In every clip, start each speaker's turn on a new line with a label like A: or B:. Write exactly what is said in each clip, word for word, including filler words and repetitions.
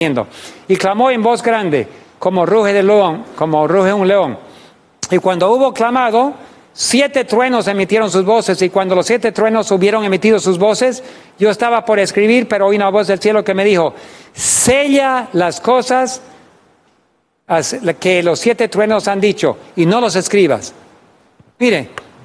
A: Y clamó en voz grande, como ruge de león, como ruge un león. Y cuando hubo clamado, siete truenos emitieron sus voces, y cuando los siete truenos hubieron emitido sus voces, yo estaba por escribir, pero oí una voz del cielo que me dijo, sella las cosas que los siete truenos han dicho, y no los escribas. Mire,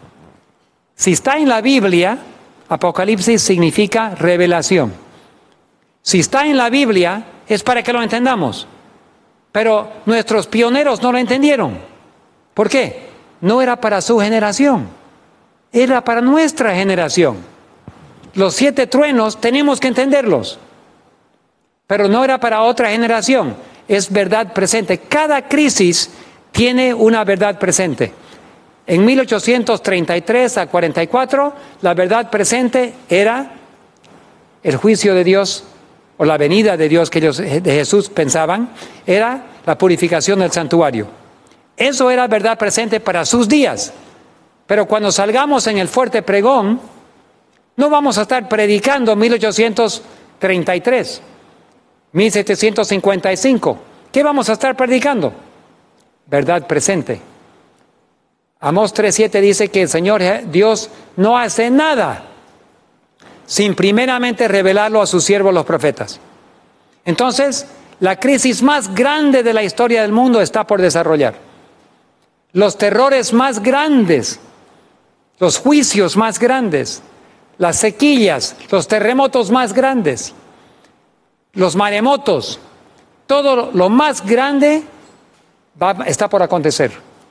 A: si está en la Biblia, Apocalipsis significa revelación. Si está en la Biblia, es para que lo entendamos. Pero nuestros pioneros no lo entendieron. ¿Por qué? No era para su generación, era para nuestra generación. Los siete truenos tenemos que entenderlos, pero no era para otra generación, es verdad presente. Cada crisis tiene una verdad presente. En mil ochocientos treinta y tres a cuarenta y cuatro, la verdad presente era el juicio de Dios, o la venida de Dios que ellos de Jesús pensaban, era la purificación del santuario. Eso era verdad presente para sus días. Pero cuando salgamos en el fuerte pregón, no vamos a estar predicando mil ochocientos treinta y tres, mil setecientos cincuenta y cinco. ¿Qué vamos a estar predicando? Verdad presente. Amós tres siete dice que el Señor Dios no hace nada sin primeramente revelarlo a sus siervos los profetas. Entonces, la crisis más grande de la historia del mundo está por desarrollar. Los terrores más grandes, los juicios más grandes, las sequías, los terremotos más grandes, los maremotos, todo lo más grande va, está por acontecer.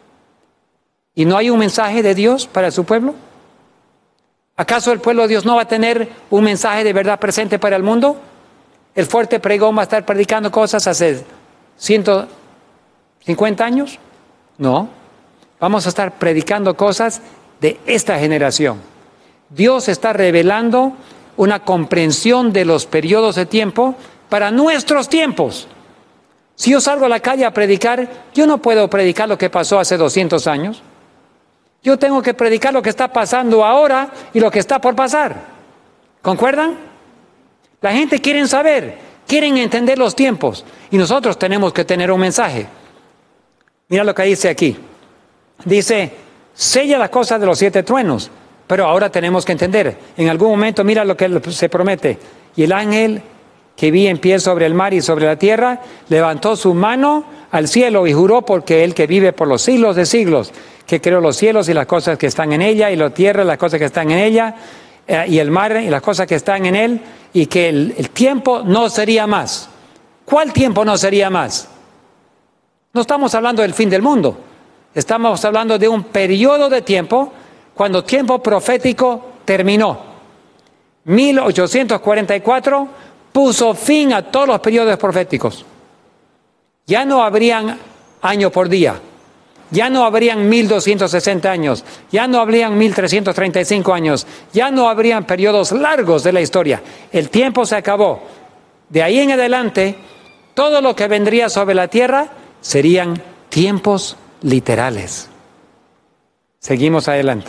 A: ¿Y no hay un mensaje de Dios para su pueblo? ¿Acaso el pueblo de Dios no va a tener un mensaje de verdad presente para el mundo? ¿El fuerte pregón va a estar predicando cosas hace ciento cincuenta años? No. Vamos a estar predicando cosas de esta generación. Dios está revelando una comprensión de los periodos de tiempo para nuestros tiempos. Si yo salgo a la calle a predicar, yo no puedo predicar lo que pasó hace doscientos años. Yo tengo que predicar lo que está pasando ahora y lo que está por pasar. ¿Concuerdan? La gente quiere saber, quieren entender los tiempos, y nosotros tenemos que tener un mensaje. Mira lo que dice aquí. Dice, sella las cosas de los siete truenos, pero ahora tenemos que entender. En algún momento, mira lo que se promete. Y el ángel que vi en pie sobre el mar y sobre la tierra, levantó su mano al cielo y juró porque él que vive por los siglos de siglos, que creó los cielos y las cosas que están en ella, y la tierra y las cosas que están en ella, eh, y el mar y las cosas que están en él, y que el, el tiempo no sería más. ¿Cuál tiempo no sería más? No estamos hablando del fin del mundo. Estamos hablando de un periodo de tiempo cuando tiempo profético terminó. mil ochocientos cuarenta y cuatro puso fin a todos los periodos proféticos. Ya no habrían año por día. Ya no habrían mil doscientos sesenta años. Ya no habrían mil trescientos treinta y cinco años. Ya no habrían periodos largos de la historia. El tiempo se acabó. De ahí en adelante, todo lo que vendría sobre la tierra serían tiempos literales. Seguimos adelante.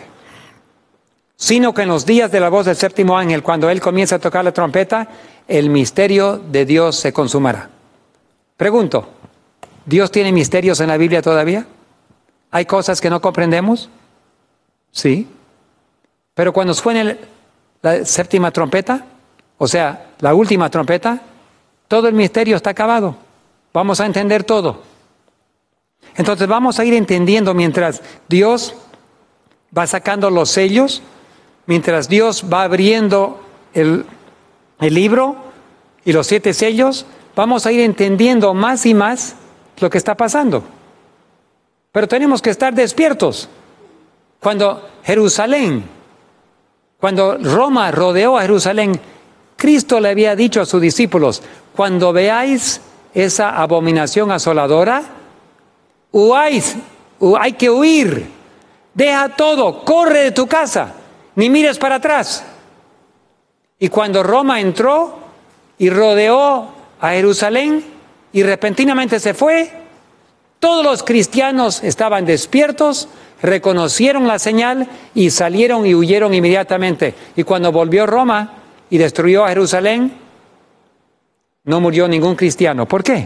A: Sino que en los días de la voz del séptimo ángel, cuando él comienza a tocar la trompeta, el misterio de Dios se consumará. Pregunto, ¿Dios tiene misterios en la Biblia todavía? ¿Hay cosas que no comprendemos? Sí. Pero cuando suene la séptima trompeta, o sea, la última trompeta, todo el misterio está acabado. Vamos a entender todo. Entonces vamos a ir entendiendo mientras Dios va sacando los sellos, mientras Dios va abriendo el, el libro y los siete sellos, vamos a ir entendiendo más y más lo que está pasando. Pero tenemos que estar despiertos. Cuando Jerusalén, cuando Roma rodeó a Jerusalén, Cristo le había dicho a sus discípulos, cuando veáis esa abominación asoladora, huáis, hay que huir, deja todo, corre de tu casa, ni mires para atrás. Y cuando Roma entró y rodeó a Jerusalén y repentinamente se fue, todos los cristianos estaban despiertos, reconocieron la señal y salieron y huyeron inmediatamente. Y cuando volvió Roma y destruyó a Jerusalén, no murió ningún cristiano. ¿Por qué?